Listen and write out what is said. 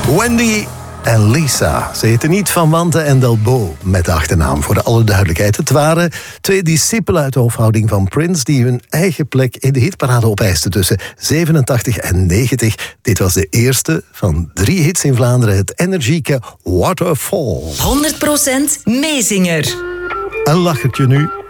Wendy en Lisa. Ze heten niet Van Wanten en Delbo met de achternaam. Voor alle duidelijkheid. Het waren twee discipelen uit de hofhouding van Prince die hun eigen plek in de hitparade opeisten tussen 87 en 90. Dit was de eerste van 3 hits in Vlaanderen. Het energieke Waterfall. 100% meezinger. Een lachertje nu.